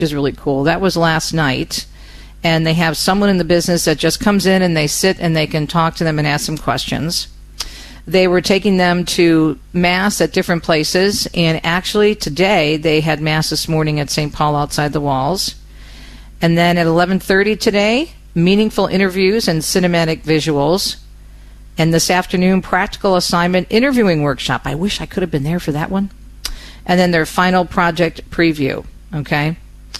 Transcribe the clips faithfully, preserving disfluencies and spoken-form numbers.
is really cool. That was last night. And they have someone in the business that just comes in and they sit and they can talk to them and ask them questions. They were taking them to Mass at different places. And actually today they had Mass this morning at Saint Paul outside the walls. And then at eleven thirty today, meaningful interviews and cinematic visuals. And this afternoon, practical assignment interviewing workshop. I wish I could have been there for that one. And then their final project preview. Okay?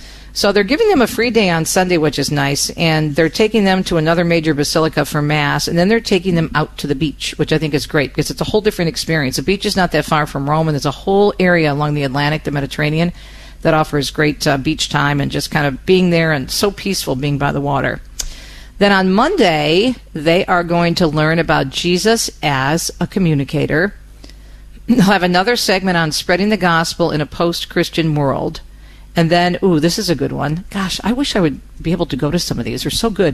So they're giving them a free day on Sunday, which is nice, and they're taking them to another major basilica for Mass, and then they're taking them out to the beach, which I think is great because it's a whole different experience. The beach is not that far from Rome, and there's a whole area along the Atlantic, the Mediterranean, that offers great uh, beach time and just kind of being there and so peaceful being by the water. Then on Monday, they are going to learn about Jesus as a communicator. They'll have another segment on spreading the gospel in a post-Christian world. And then, ooh, this is a good one. Gosh, I wish I would be able to go to some of these. They're so good.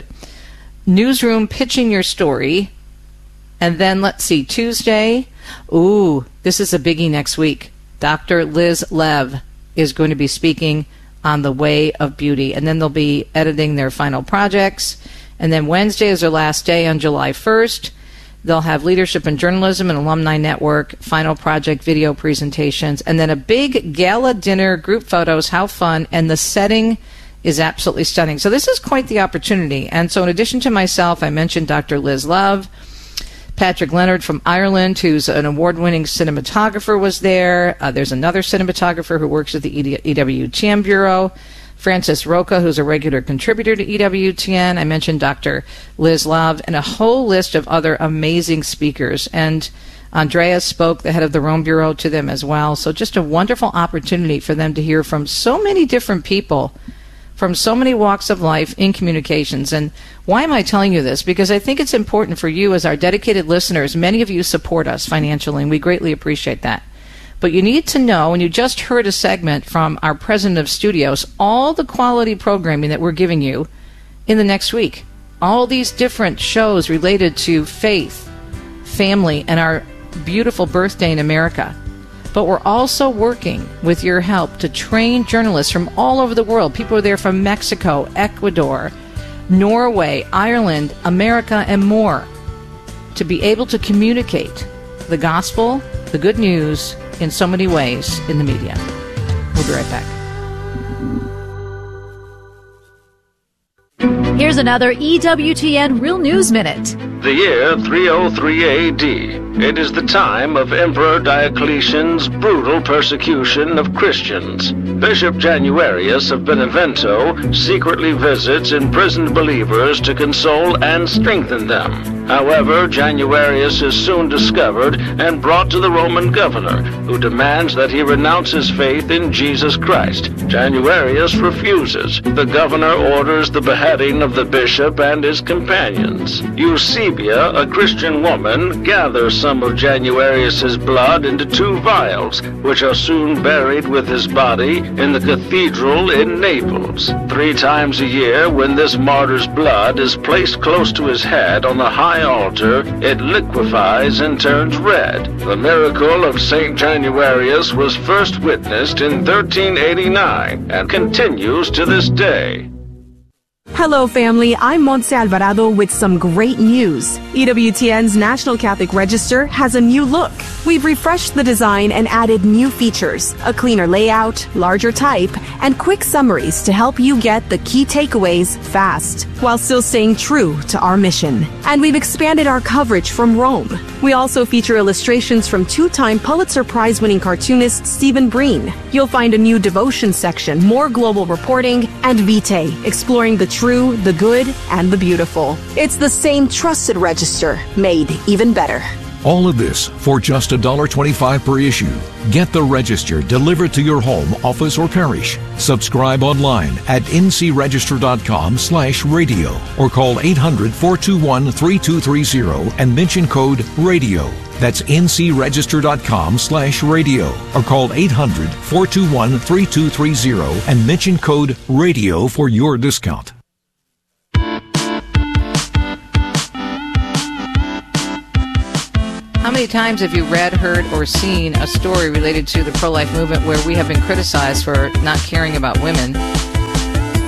Newsroom pitching your story. And then, let's see, Tuesday. Ooh, this is a biggie next week. Doctor Liz Lev is going to be speaking on the way of beauty. And then they'll be editing their final projects. And then Wednesday is their last day on July first. They'll have Leadership and Journalism and Alumni Network, final project video presentations, and then a big gala dinner, group photos, how fun, and the setting is absolutely stunning. So this is quite the opportunity. And so in addition to myself, I mentioned Doctor Liz Love, Patrick Leonard from Ireland, who's an award-winning cinematographer, was there. Uh, there's another cinematographer who works at the E W T N Bureau, Francis Roca, who's a regular contributor to E W T N. I mentioned Doctor Liz Love, and a whole list of other amazing speakers. And Andrea spoke, the head of the Rome Bureau, to them as well. So just a wonderful opportunity for them to hear from so many different people, from so many walks of life in communications. And why am I telling you this? Because I think it's important for you as our dedicated listeners. Many of you support us financially, and we greatly appreciate that. But you need to know, and you just heard a segment from our president of studios, all the quality programming that we're giving you in the next week. All these different shows related to faith, family, and our beautiful birthday in America. But we're also working with your help to train journalists from all over the world. People are there from Mexico, Ecuador, Norway, Ireland, America, and more, to be able to communicate the gospel, the good news, in so many ways in the media. We'll be right back. Here's another E W T N Real News Minute. The year three oh three A D. It is the time of Emperor Diocletian's brutal persecution of Christians. Bishop Januarius of Benevento secretly visits imprisoned believers to console and strengthen them. However, Januarius is soon discovered and brought to the Roman governor, who demands that he renounce his faith in Jesus Christ. Januarius refuses. The governor orders the beheading of the bishop and his companions. Eusebia, a Christian woman, gathers some of Januarius's blood into two vials, which are soon buried with his body in the cathedral in Naples. Three times a year, when this martyr's blood is placed close to his head on the high altar, it liquefies and turns red. The miracle of Saint Januarius was first witnessed in thirteen eighty-nine and continues to this day. Hello, family. I'm Montse Alvarado with some great news. E W T N's National Catholic Register has a new look. We've refreshed the design and added new features, a cleaner layout, larger type, and quick summaries to help you get the key takeaways fast, while still staying true to our mission. And we've expanded our coverage from Rome. We also feature illustrations from two-time Pulitzer Prize-winning cartoonist Stephen Breen. You'll find a new devotion section, more global reporting, and Vitae, exploring the true, the good, and the beautiful. It's the same trusted register, made even better. All of this for just one dollar twenty-five per issue. Get the Register delivered to your home, office, or parish. Subscribe online at ncregister.com slash radio or call eight hundred, four two one, three two three zero and mention code RADIO. That's ncregister.com slash radio or call eight hundred, four two one, three two three zero and mention code RADIO for your discount. How many times have you read, heard, or seen a story related to the pro-life movement where we have been criticized for not caring about women?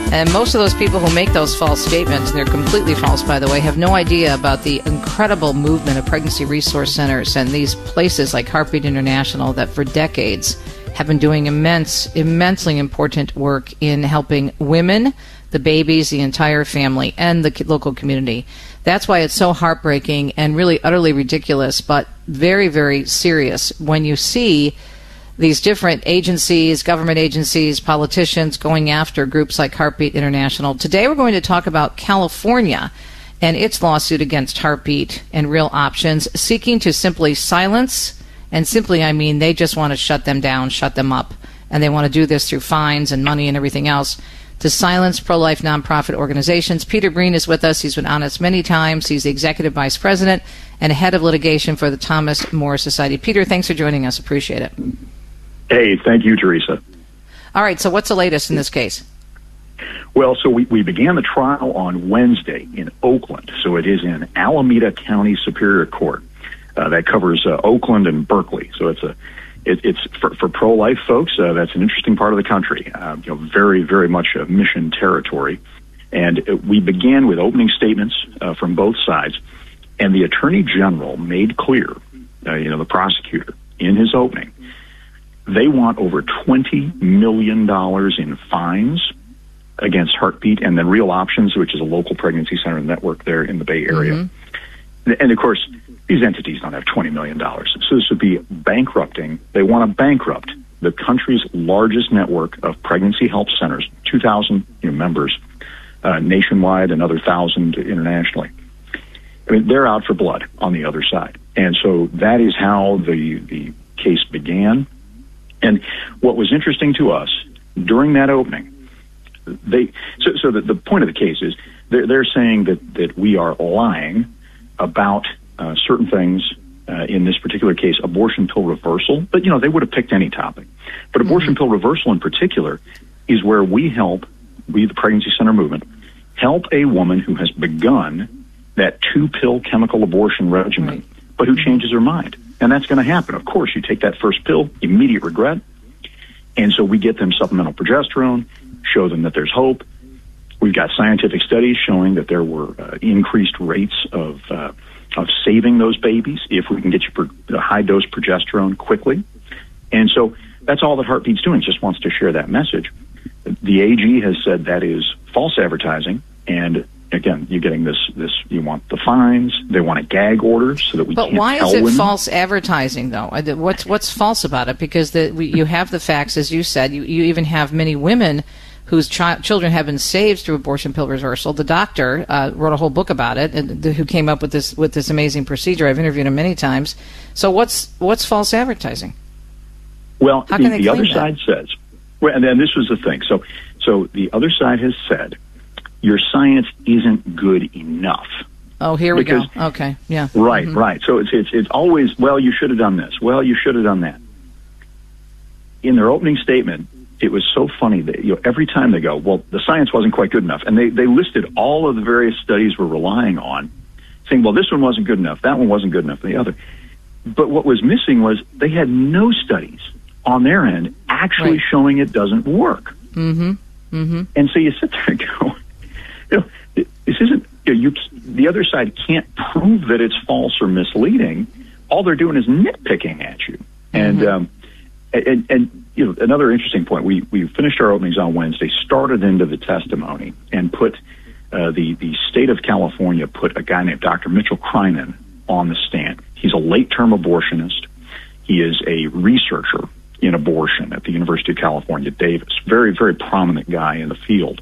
And most of those people who make those false statements, and they're completely false, by the way, have no idea about the incredible movement of pregnancy resource centers and these places like Heartbeat International that for decades have been doing immense, immensely important work in helping women, the babies, the entire family, and the local community. That's why it's so heartbreaking and really utterly ridiculous, but very, very serious when you see these different agencies, government agencies, politicians going after groups like Heartbeat International. Today we're going to talk about California and its lawsuit against Heartbeat and Real Options, seeking to simply silence, and simply I mean they just want to shut them down, shut them up, and they want to do this through fines and money and everything else, to silence pro-life nonprofit organizations. Peter Breen is with us. He's been on us many times. He's the Executive Vice President and Head of Litigation for the Thomas More Society. Peter, thanks for joining us. Appreciate it. Hey, thank you, Teresa. All right, so what's the latest in this case? Well, so we, we began the trial on Wednesday in Oakland. So it is in Alameda County Superior Court. Uh, that covers uh, Oakland and Berkeley. So it's a it, it's for, for pro-life folks. Uh, that's an interesting part of the country. Uh, you know, very, very much a mission territory. And uh, we began with opening statements uh, from both sides. And the Attorney General made clear, uh, you know, the prosecutor in his opening, they want over twenty million dollars in fines against Heartbeat and then Real Options, which is a local pregnancy center network there in the Bay Area. Mm-hmm. And, of course, these entities don't have twenty million dollars. So this would be bankrupting. They want to bankrupt the country's largest network of pregnancy help centers, two thousand you know, members uh, nationwide, another one thousand internationally. I mean, they're out for blood on the other side. And so that is how the the case began. And what was interesting to us during that opening, they so, so the, the point of the case is they're, they're saying that, that we are lying about uh, certain things, uh, in this particular case, abortion pill reversal. But, you know, they would have picked any topic. But abortion mm-hmm. pill reversal in particular is where we help, we the Pregnancy Center Movement, help a woman who has begun that two-pill chemical abortion regimen, right. but who changes her mind. And that's going to happen. Of course, you take that first pill, immediate regret. And so we get them supplemental progesterone, show them that there's hope. We've got scientific studies showing that there were uh, increased rates of uh, of saving those babies if we can get you pro- high-dose progesterone quickly. And so that's all that Heartbeat's doing, just wants to share that message. The A G has said that is false advertising, and again, you're getting this, this, you want the fines, they want a gag order so that we but can't why tell is it women. False advertising, though? What's what's false about it? Because the, we, you have the facts, as you said. You, you even have many women whose chi- children have been saved through abortion pill reversal. The doctor uh, wrote a whole book about it, and the, who came up with this with this amazing procedure. I've interviewed him many times. So what's what's false advertising? Well, How the, can they the other claim side that? says, well, and then this was the thing. So, so the other side has said, your science isn't good enough. Oh, here we because, go. Okay, yeah. Right, mm-hmm. right. So it's, it's, it's always, well, you should have done this. Well, you should have done that. In their opening statement, it was so funny that, you know, every time they go, well, the science wasn't quite good enough. And they, they listed all of the various studies we're relying on, saying, well, this one wasn't good enough, that one wasn't good enough, and the other. But what was missing was they had no studies on their end actually right. showing it doesn't work. Mm-hmm. Mm-hmm. And so you sit there and go, you know, this isn't, you know, you, the other side can't prove that it's false or misleading. All they're doing is nitpicking at you. And, mm-hmm. um, and, and, you know, another interesting point, we, we finished our openings on Wednesday, started into the testimony, and put, uh, the, the state of California put a guy named Doctor Mitchell Kryman on the stand. He's a late-term abortionist. He is a researcher in abortion at the University of California, Davis. Very, very prominent guy in the field.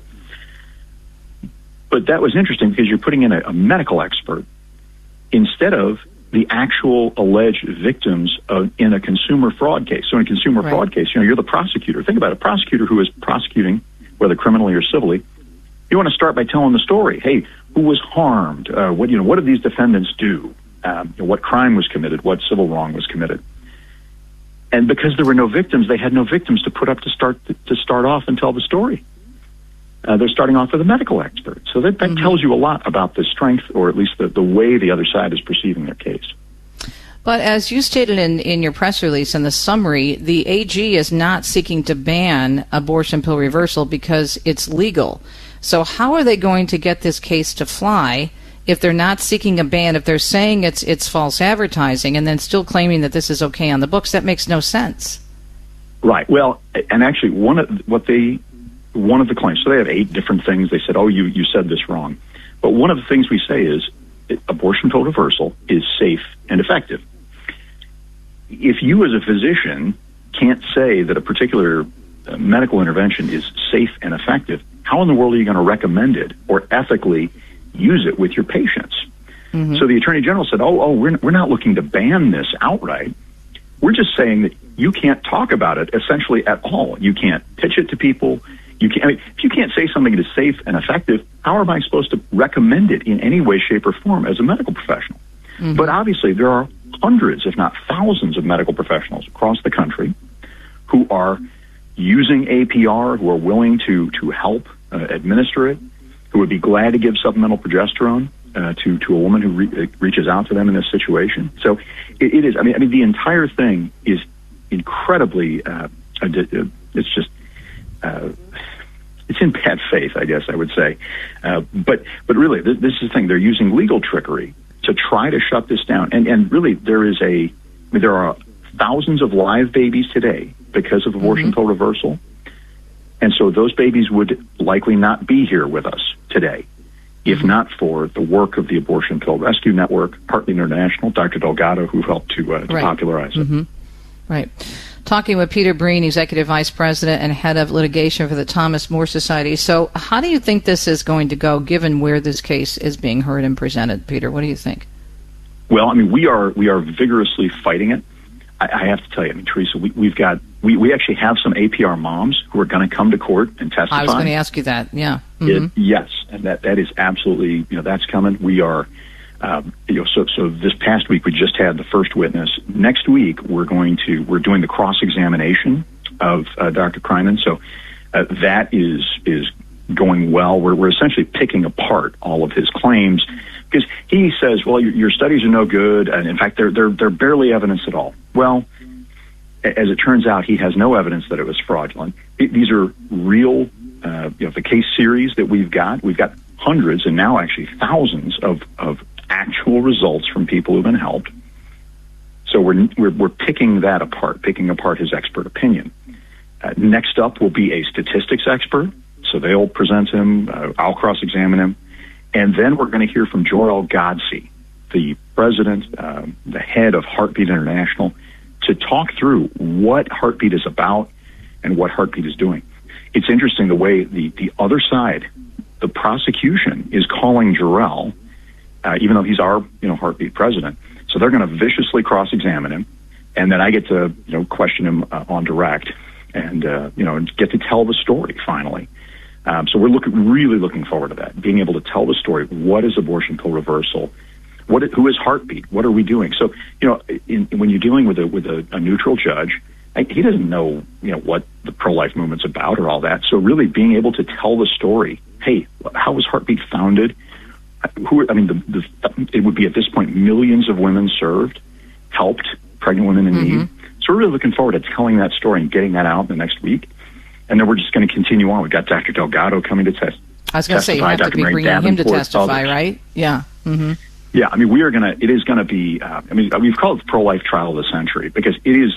But that was interesting because you're putting in a, a medical expert instead of the actual alleged victims of, in a consumer fraud case. So in a consumer right. fraud case, you know, you're the prosecutor. Think about it. A prosecutor who is prosecuting, whether criminally or civilly, you want to start by telling the story. Hey, who was harmed? Uh, what, you know, what did these defendants do? Um, you know, what crime was committed? What civil wrong was committed? And because there were no victims, they had no victims to put up to start to start off and tell the story. Uh, they're starting off with a medical expert. So that, that mm-hmm. tells you a lot about the strength, or at least the, the way the other side is perceiving their case. But as you stated in, in your press release in the summary, the A G is not seeking to ban abortion pill reversal because it's legal. So how are they going to get this case to fly if they're not seeking a ban, if they're saying it's it's false advertising and then still claiming that this is okay on the books? That makes no sense. Right. Well, and actually one of what they one of the claims, so they have eight different things. They said, oh, you, you said this wrong. But one of the things we say is abortion pill reversal is safe and effective. If you as a physician can't say that a particular uh, medical intervention is safe and effective, how in the world are you going to recommend it or ethically use it with your patients? Mm-hmm. So the Attorney General said, oh, oh, we're, we're not looking to ban this outright. We're just saying that you can't talk about it essentially at all. You can't pitch it to people. You can't, I mean, if you can't say something is safe and effective, how am I supposed to recommend it in any way, shape, or form as a medical professional? Mm-hmm. But obviously there are hundreds, if not thousands, of medical professionals across the country who are using A P R, who are willing to to help uh, administer it, who would be glad to give supplemental progesterone uh, to to a woman who re- reaches out to them in this situation. So it, it is. I mean, I mean, the entire thing is incredibly. Uh, it's just. Uh, it's in bad faith, I guess I would say. Uh, but but really, this, this is the thing. They're using legal trickery to try to shut this down. And and really, there is a, I mean, there are thousands of live babies today because of abortion mm-hmm. pill reversal. And so those babies would likely not be here with us today if mm-hmm. not for the work of the Abortion Pill Rescue Network, Heartbeat International, Doctor Delgado, who helped to, uh, to right. popularize it. Mm-hmm. Right. Talking with Peter Breen, Executive Vice President and Head of Litigation for the Thomas More Society. So how do you think this is going to go, given where this case is being heard and presented? Peter, what do you think? Well, I mean, we are we are vigorously fighting it. I, I have to tell you, I mean, Teresa, we, we've got, we, we actually have some A P R moms who are going to come to court and testify. I was going to ask you that, yeah. Mm-hmm. It, yes, and that, that is absolutely, you know, that's coming. We are... Um, you know, so so this past week we just had the first witness. Next week we're going to we're doing the cross examination of uh, Doctor Kryman. So uh, that is is going well. We're we're essentially picking apart all of his claims because he says, well, your, your studies are no good, and in fact they're they're they're barely evidence at all. Well, as it turns out, he has no evidence that it was fraudulent. It, these are real, uh, you know, the case series that we've got. We've got hundreds and now actually thousands of of actual results from people who've been helped. So we're we're, we're picking that apart, picking apart his expert opinion. Uh, next up will be a statistics expert. So they'll present him. Uh, I'll cross-examine him. And then we're going to hear from Joel Godsey, the president, uh, the head of Heartbeat International, to talk through what Heartbeat is about and what Heartbeat is doing. It's interesting the way the, the other side, the prosecution, is calling Jarrell, Uh, even though he's our, you know, Heartbeat president. So they're going to viciously cross-examine him, and then I get to, you know, question him uh, on direct, and uh, you know, get to tell the story finally. Um, so we're looking, really looking forward to that, being able to tell the story. What is abortion pill reversal? What? Who is Heartbeat? What are we doing? So, you know, in, when you're dealing with a with a, a neutral judge, I, he doesn't know, you know, what the pro-life movement's about or all that. So really being able to tell the story. Hey, how was Heartbeat founded? Who, I mean, the, the, it would be at this point millions of women served, helped, pregnant women in mm-hmm. need. So we're really looking forward to telling that story and getting that out in the next week. And then we're just going to continue on. We've got Doctor Delgado coming to test. I was going to say you have Doctor to be Mary bringing Davenport, him to testify, others. Right? Yeah. Mm-hmm. Yeah. I mean, we are going to. It is going to be. Uh, I mean, we've called it the pro-life trial of the century because it is.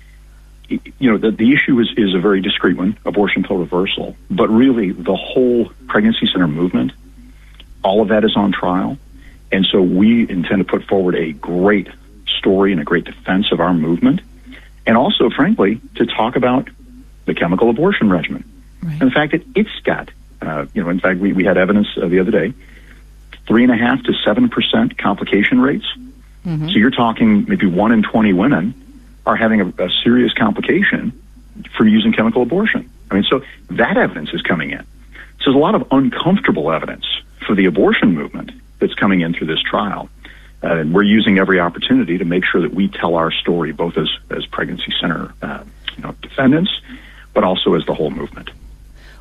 You know, the, the issue is is a very discreet one, abortion pill reversal. But really, the whole pregnancy center movement. All of that is on trial, and so we intend to put forward a great story and a great defense of our movement, and also, frankly, to talk about the chemical abortion regimen right. and the fact that it's got, uh, you know, in fact, we, we had evidence uh, the other day, three and a half to seven percent complication rates. Mm-hmm. So you're talking maybe one in twenty women are having a, a serious complication for using chemical abortion. I mean, so that evidence is coming in. So there's a lot of uncomfortable evidence for the abortion movement that's coming in through this trial. Uh, and we're using every opportunity to make sure that we tell our story, both as, as pregnancy center uh, you know, defendants, but also as the whole movement.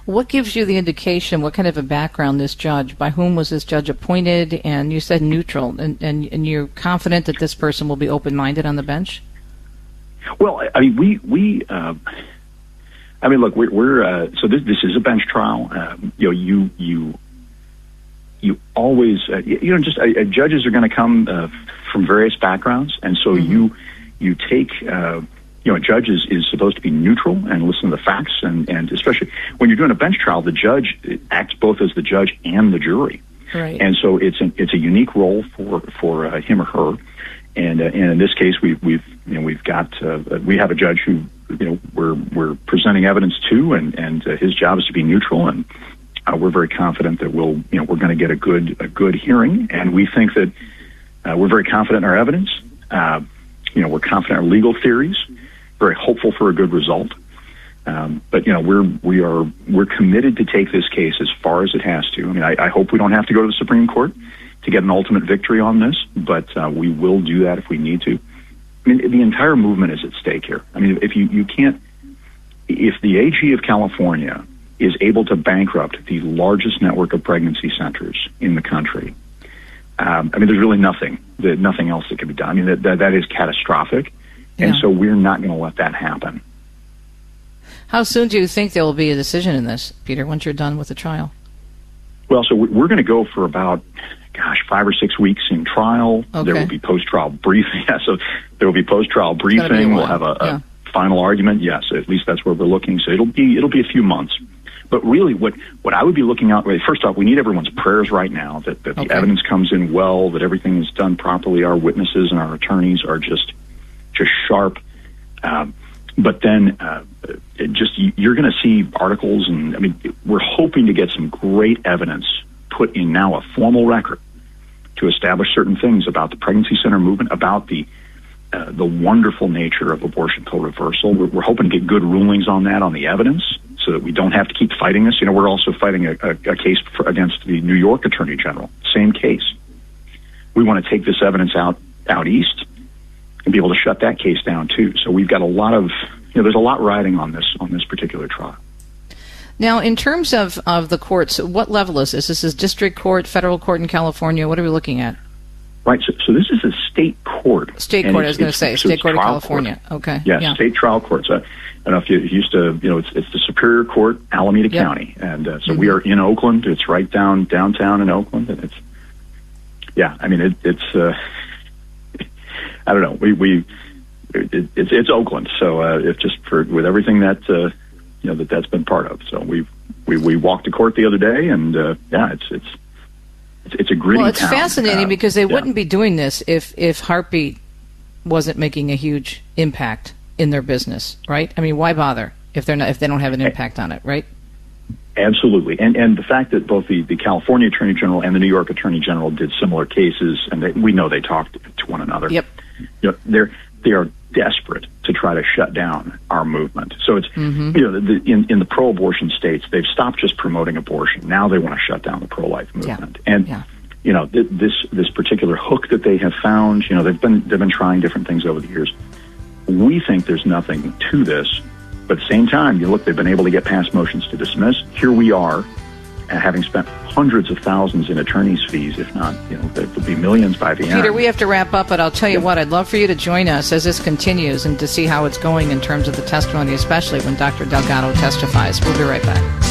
What gives you the indication, what kind of a background this judge, by whom was this judge appointed? And you said neutral, and, and, and you're confident that this person will be open-minded on the bench? Well, I mean, we, we uh, I mean, look, we're, we're uh, so this, this is a bench trial. Uh, you know, you, you, you always, uh, you know, just uh, judges are going to come uh, from various backgrounds, and so mm-hmm. you, you take, uh, you know, a judge is, is supposed to be neutral and listen to the facts, and, and especially when you're doing a bench trial, the judge acts both as the judge and the jury. Right. And so it's an, it's a unique role for, for uh, him or her. And, uh, and in this case, we've, we've, you know, we've got, uh, we have a judge who, you know, we're, we're presenting evidence to, and, and uh, his job is to be neutral. And uh, we're very confident that we'll, you know, we're going to get a good, a good hearing. And we think that uh, we're very confident in our evidence. Uh, you know, we're confident in our legal theories. Very hopeful for a good result, um, but you know we're we are we're committed to take this case as far as it has to. I mean, I, I hope we don't have to go to the Supreme Court to get an ultimate victory on this, but uh, we will do that if we need to. I mean, the entire movement is at stake here. I mean, if you you can't, if the A G of California is able to bankrupt the largest network of pregnancy centers in the country, um, I mean, there's really nothing that nothing else that can be done. I mean, that that, that is catastrophic. And Yeah. so we're not going to let that happen. How soon do you think there will be a decision in this, Peter, once you're done with the trial? Well, so we're going to go for about, gosh, five or six weeks in trial. Okay. There will be post-trial briefing. Yeah, so there will be post-trial be a briefing. We'll while. have a, a Yeah. final argument. Yes, at least that's where we're looking. So it'll be it'll be a few months. But really, what, what I would be looking out, first off, we need everyone's prayers right now that, that the Okay. evidence comes in well, that everything is done properly. Our witnesses and our attorneys are just just sharp. Um, but then uh, it just you're going to see articles, and I mean, we're hoping to get some great evidence put in now, a formal record to establish certain things about the pregnancy center movement, about the uh, the wonderful nature of abortion pill reversal. We're, we're hoping to get good rulings on that, on the evidence, so that we don't have to keep fighting this. You know, we're also fighting a, a, a case for, against the New York Attorney General. Same case. We want to take this evidence out out east and be able to shut that case down too. So we've got a lot of, you know, there's a lot riding on this on this particular trial. Now, in terms of, of the courts, what level is this? This is district court, federal court in California. What are we looking at? Right. So, so this is a state court. State And court, I it's- was going to it's- say. so State it's court of trial California. court. Okay. Yes, yeah. state trial courts. Uh, I don't know if you used to, you know, it's, it's the Superior Court, Alameda Yep. County. And uh, so Mm-hmm. we are in Oakland. It's right down downtown in Oakland. And it's, yeah, I mean, it, it's, uh, I don't know. We, we, it, it's, it's Oakland. So uh, it's just for, with everything that, uh, you know, that that's been part of. So we've, we, we walked to court the other day, and uh, yeah, it's, it's, it's, it's a gritty Well, it's town. fascinating Uh, because they yeah. wouldn't be doing this if, if Heartbeat wasn't making a huge impact in their business, right? I mean, why bother if they're not if they don't have an impact on it, right? Absolutely, and and the fact that both the, the California Attorney General and the New York Attorney General did similar cases, and they, we know they talked to one another. Yep. You know, they're they are desperate to try to shut down our movement. So it's Mm-hmm. you know the, the, in in the pro-abortion states, they've stopped just promoting abortion. Now they want to shut down the pro-life movement, Yeah. and Yeah. you know th- this this particular hook that they have found. You know they've been they've been trying different things over the years. We think there's nothing to this. But at the same time, you look, they've been able to get past motions to dismiss. Here we are, uh, having spent hundreds of thousands in attorney's fees, if not, you know, there will be millions by the end. Peter, we have to wrap up, but I'll tell you what, I'd love for you to join us as this continues and to see how it's going in terms of the testimony, especially when Doctor Delgado testifies. We'll be right back.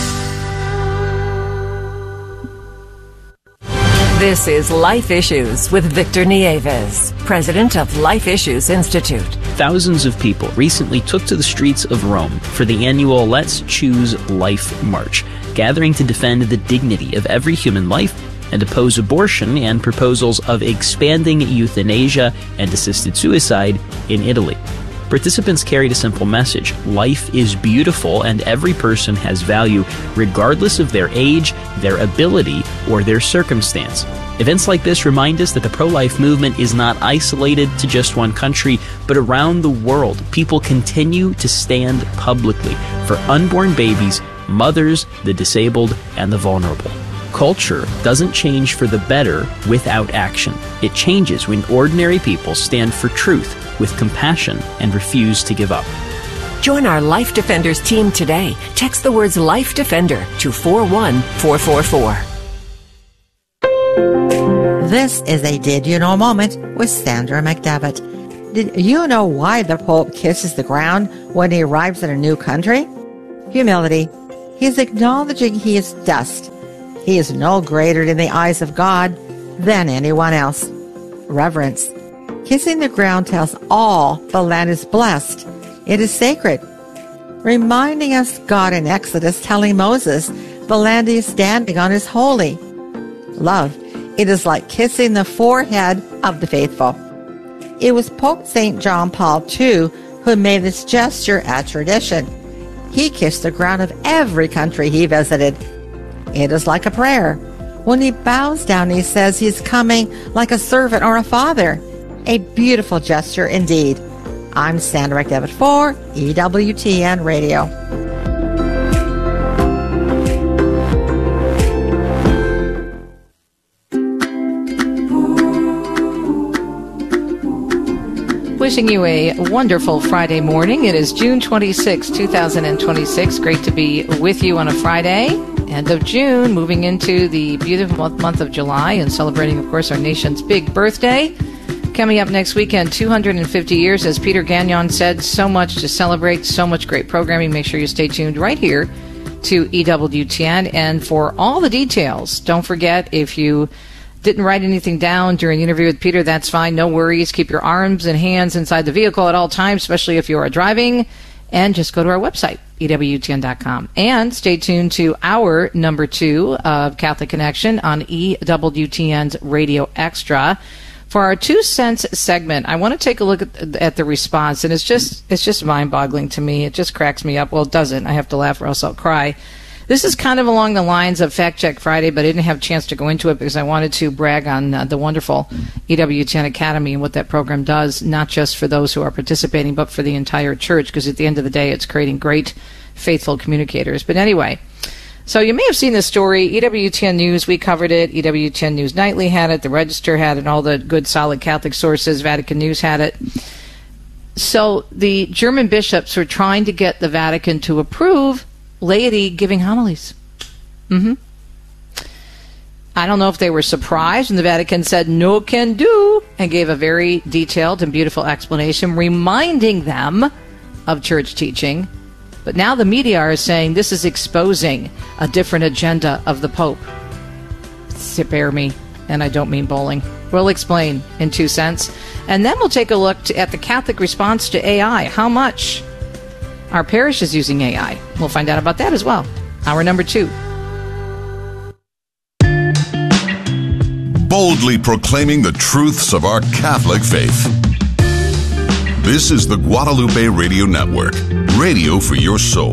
This is Life Issues with Victor Nieves, president of Life Issues Institute. Thousands of people recently took to the streets of Rome for the annual Let's Choose Life March, gathering to defend the dignity of every human life and oppose abortion and proposals of expanding euthanasia and assisted suicide in Italy. Participants carried a simple message: life is beautiful and every person has value, regardless of their age, their ability, or their circumstance. Events like this remind us that the pro-life movement is not isolated to just one country, but around the world. People continue to stand publicly for unborn babies, mothers, the disabled, and the vulnerable. Culture doesn't change for the better without action. It changes when ordinary people stand for truth with compassion and refuse to give up. Join our Life Defenders team today. Text the words Life Defender to four one four four four. This is a Did You Know moment with Sandra McDevitt. Did you know why the Pope kisses the ground when he arrives in a new country? Humility. He is acknowledging he is dust. He is no greater in the eyes of God than anyone else. Reverence. Kissing the ground tells all the land is blessed. It is sacred. Reminding us God in Exodus telling Moses the land he is standing on is holy. Love. It is like kissing the forehead of the faithful. It was Pope Saint John Paul the Second who made this gesture a tradition. He kissed the ground of every country he visited. It is like a prayer. When he bows down, he says he's coming like a servant or a father. A beautiful gesture indeed. I'm Sandra McDevitt for E W T N Radio. Wishing you a wonderful Friday morning. It is June twenty-sixth, twenty twenty-six. Great to be with you on a Friday. End of June, moving into the beautiful month of July and celebrating, of course, our nation's big birthday. Coming up next weekend, two hundred fifty years, as Peter Gagnon said, so much to celebrate, so much great programming. Make sure you stay tuned right here to E W T N. And for all the details, don't forget, if you didn't write anything down during the interview with Peter, that's fine. No worries. Keep your arms and hands inside the vehicle at all times, especially if you are driving. And just go to our website, E W T N dot com. And stay tuned to our number two of Catholic Connection on E W T N's Radio Extra. For our two cents segment, I want to take a look at, at the response, and it's just it's just mind-boggling to me. It just cracks me up. Well, it doesn't. I have to laugh or else I'll cry. This is kind of along the lines of Fact Check Friday, but I didn't have a chance to go into it because I wanted to brag on uh, the wonderful E W T N Academy and what that program does, not just for those who are participating, but for the entire church, because at the end of the day, it's creating great, faithful communicators. But anyway, so you may have seen this story. E W T N News, we covered it. E W T N News Nightly had it. The Register had it. And all the good, solid Catholic sources. Vatican News had it. So the German bishops were trying to get the Vatican to approve laity giving homilies. Mm-hmm. I don't know if they were surprised, and the Vatican said, no can do, and gave a very detailed and beautiful explanation, reminding them of church teaching. But now the media are saying this is exposing a different agenda of the Pope. Spare me, and I don't mean bowling. We'll explain in two cents. And then we'll take a look to, at the Catholic response to A I. How much our parish is using A I. We'll find out about that as well. Hour number two. Boldly proclaiming the truths of our Catholic faith. This is the Guadalupe Radio Network, radio for your soul.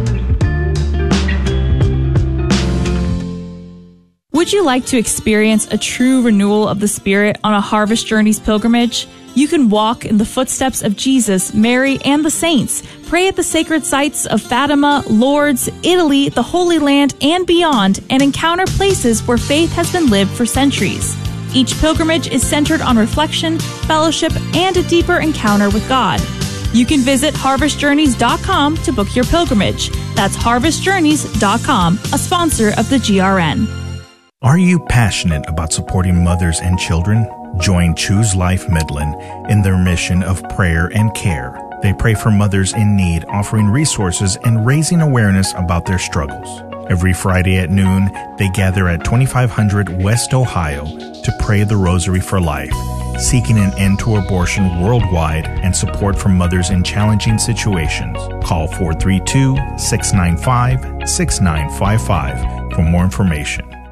Would you like to experience a true renewal of the Spirit on a Harvest Journeys pilgrimage? You can walk in the footsteps of Jesus, Mary, and the saints, pray at the sacred sites of Fatima, Lourdes, Italy, the Holy Land, and beyond, and encounter places where faith has been lived for centuries. Each pilgrimage is centered on reflection, fellowship, and a deeper encounter with God. You can visit harvest journeys dot com to book your pilgrimage. That's harvest journeys dot com, a sponsor of the G R N. Are you passionate about supporting mothers and children? Join Choose Life Midland in their mission of prayer and care. They pray for mothers in need, offering resources and raising awareness about their struggles. Every Friday at noon, they gather at twenty-five hundred West Ohio to pray the Rosary for Life, seeking an end to abortion worldwide and support for mothers in challenging situations. Call four three two, six nine five, six nine five five for more information.